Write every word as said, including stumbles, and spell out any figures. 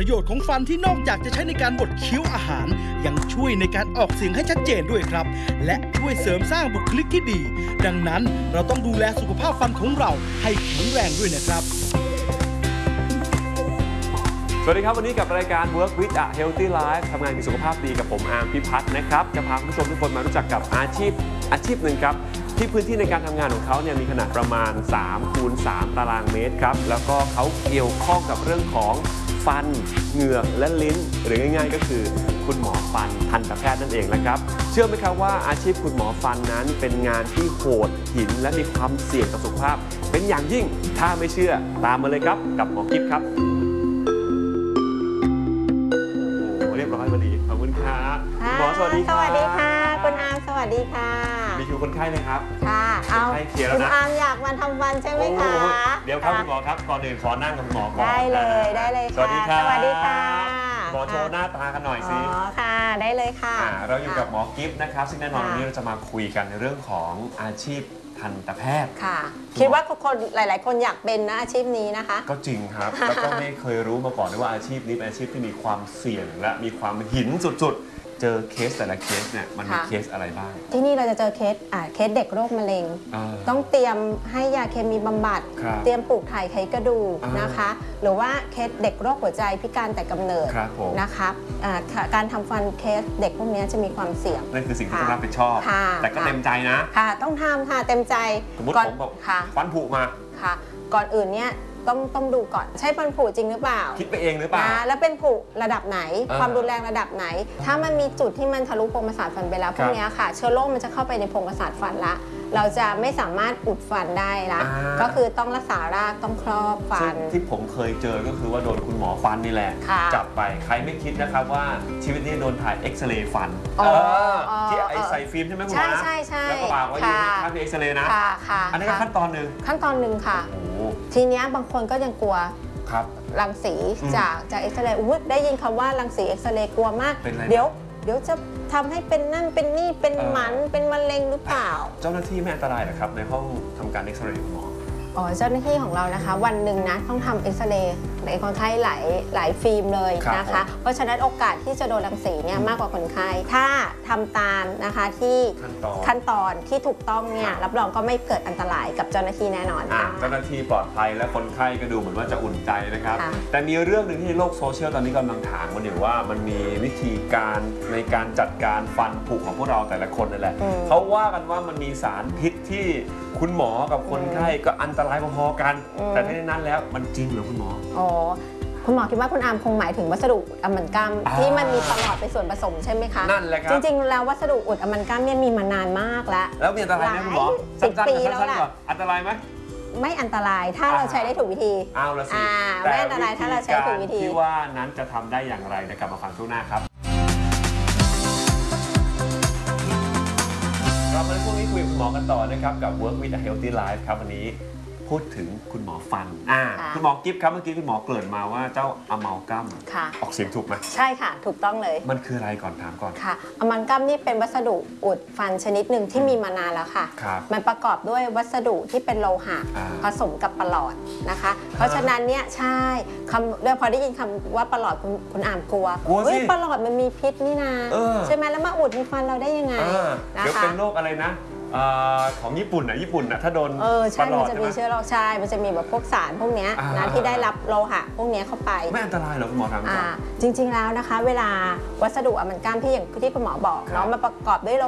ประโยชน์ของฟันที่นอกจากจะใช้ในการบดเคี้ยวอาหารยังช่วยในการออกเสียงให้ชัดเจนด้วยครับและช่วยเสริมสร้างบุคลิกที่ดีดังนั้นเราต้องดูแลสุขภาพฟันของเราให้แข็งแรงด้วยนะครับสวัสดีครับวันนี้กับรายการ Work with a Healthy Life ทำงานมีสุขภาพดีกับผมอาร์มพิพัฒน์นะครับจะพาคุณผู้ชมทุกคนมารู้จักกับอาชีพอาชีพหนึ่งครับที่พื้นที่ในการทำงานของเขาเนี่ยมีขนาดประมาณสามคูณสามตารางเมตรครับแล้วก็เขาเกี่ยวข้องกับเรื่องของฟันเหงือกและลิ้นหรือง่ายๆก็คือคุณหมอฟันทันตแพทย์นั่นเองนะครับเชื่อไหมครับว่าอาชีพคุณหมอฟันนั้นเป็นงานที่โหดหินและมีความเสี่ยงต่อสุขภาพเป็นอย่างยิ่งถ้าไม่เชื่อตามมาเลยครับกับหมอกิ๊บครับเรียบร้อยพอดีขอบคุณครับคุณหมอสวัสดีครับสวัสดีค่ะคุณอาร์มสวัสดีค่ะมีคิวคนไข้ไหมครับค่ะเอาคุณอาร์มอยากมาทำฟันใช่ไหมคะเดี๋ยวครับคุณหมอครับก่อนอื่นขอนั่งกับคุณหมอก่อนได้เลยได้เลยสวัสดีครับสวัสดีค่ะหมอโชว์หน้าตากันหน่อยสิอ๋อค่ะได้เลยค่ะเราอยู่กับหมอกิฟต์นะครับซึ่งแน่นอนวันนี้เราจะมาคุยกันในเรื่องของอาชีพทันตแพทย์ค่ะคิดว่าคนหลายๆคนอยากเป็นนะอาชีพนี้นะคะก็จริงครับแล้วก็ไม่เคยรู้มาก่อนด้วยว่าอาชีพนี้เป็นอาชีพที่มีความเสี่ยงและมีความหินสุดๆเจอเคสแต่ละเคสเนี่ยมันมีเคสอะไรบ้างที่นี่เราจะเจอเคสอ่าเคสเด็กโรคมะเร็งต้องเตรียมให้ยาเคมีบำบัดเตรียมปลูกถ่ายไขกระดูกนะคะหรือว่าเคสเด็กโรคหัวใจพิการแต่กำเนิดนะคะการทำฟันเคสเด็กพวกนี้จะมีความเสี่ยงนั่นคือสิ่งที่ต้องรับผิดชอบแต่ก็เต็มใจนะค่ะต้องทำค่ะเต็มใจสมมติผมบอกฟันผุมาค่ะก่อนอื่นเนี่ยต้องต้องดูก่อนใช่ฟันผุจริงหรือเปล่าคิดไปเองหรือเปล่าแล้วเป็นผุระดับไหนความรุนแรงระดับไหนถ้ามันมีจุดที่มันทะลุโพรงประสาทฟันไปแล้วพวกนี้ค่ะเชื้อโรคมันจะเข้าไปในโพรงประสาทฟันละเราจะไม่สามารถอุดฟันได้ละก็คือต้องรักษารากต้องครอบฟันที่ผมเคยเจอก็คือว่าโดนคุณหมอฟันนี่แหละจับไปใครไม่คิดนะครับว่าชีวิตนี้โดนถ่ายเอ็กซเรย์ฟันที่ไอใส่ฟิล์มใช่ไหมคุณหมอใช่ใช่แล้วก็บอกว่าอยู่ในค่าเอ็กซเรย์นะอันนี้ก็ขั้นตอนหนึ่งขั้นตอนหนึ่งค่ะทีนี้บางคนก็ยังกลัวรังสีจากจากเอ็กซเรย์อุ้ยได้ยินคำว่ารังสีเอ็กซเรย์กลัวมากเดี๋ยวเดี๋ยวจะทำให้เป็นนั่นเป็นนี่เป็นหมันเป็นมะเร็งหรือเปล่าเจ้าหน้าที่ไม่อันตรายหรอครับในห้องทำการเอ็กซเรย์คุณหมออ๋อเจ้าหน้าที่ของเรานะคะวันหนึ่งนะต้องทำเอ็กซเรย์ในคนไข้หลายหลายฟิล์มเลยนะคะเพราะฉะนั้นโอกาสที่จะโดนรังสีเนี่ยมากกว่าคนไข้ถ้าทำตามนะคะที่ขั้นตอนที่ถูกต้องเนี่ยรับรองก็ไม่เกิดอันตรายกับเจ้าหน้าที่แน่นอนค่ะเจ้าหน้าที่ปลอดภัยและคนไข้ก็ดูเหมือนว่าจะอุ่นใจนะครับแต่มีเรื่องหนึ่งที่โลกโซเชียลตอนนี้กำลังถามกันอยู่ว่ามันมีวิธีการในการจัดการฟันผุของพวกเราแต่ละคนนั่นแหละเขาว่ากันว่ามันมีสารพิษที่คุณหมอกับคนไข้ก็อันตรายพอๆกันแต่ทั้งนั้นแล้วมันจริงเหรอคุณหมออ๋อคุณหมอคิดว่าคุณอาร์มคงหมายถึงวัสดุอะมันกัมที่มันมีประหลอดเป็นส่วนผสมใช่ไหมคะนั่นแหละครับจริงๆแล้ววัสดุอุดอะมันกัมเนี่ยมีมานานมากแล้วแล้วมีอันตรายไหมคุณหมอสิบปีแล้วแหละอันตรายไหมไม่อันตรายถ้าเราใช้ได้ถูกวิธีเอาละสิไม่อันตรายถ้าเราใช้ถูกวิธีที่ว่านั้นจะทำได้อย่างไรเดี๋ยวกลับมาฟังช่วงหน้าครับเรามาในช่วงนี้คุยกับคุณหมอกันต่อนะครับกับ Work with a Healthy Life ครับวันนี้พูดถึงคุณหมอฟันอ่าคุณหมอกิฟต์ครับเมื่อกี้คุณหมอเกริ่นมาว่าเจ้าอะมัลกัมออกเสียงถูกไหมใช่ค่ะถูกต้องเลยมันคืออะไรก่อนถามก่อนค่ะอะมัลกัมนี่เป็นวัสดุอุดฟันชนิดหนึ่งที่มีมานานแล้วค่ะมันประกอบด้วยวัสดุที่เป็นโลหะผสมกับประหลอดนะคะเพราะฉะนั้นเนี่ยใช่คำเดี๋ยวพอได้ยินคำว่าประหลอดคุณคุณอ่านกลัวเฮ้ยประหลอดมันมีพิษนี่นาใช่ไหมแล้วมาอุดในฟันเราได้ยังไงนะคะเดี๋ยวเป็นโรคอะไรนะของญี่ปุ่นอ่ะญี่ปุ่นอ่ะถ้าโดนเออใช่มันจะมีเชื้อโรคใช่มันจะมีแบบพวกสารพวกนี้นะที่ได้รับโลหะพวกนี้เข้าไปไม่อันตรายหรอคุณหมอทำก่อนจริงๆแล้วนะคะเวลาวัสดุอะมันกัมที่อย่างที่คุณหมอบอกเนาะมาประกอบด้วยโล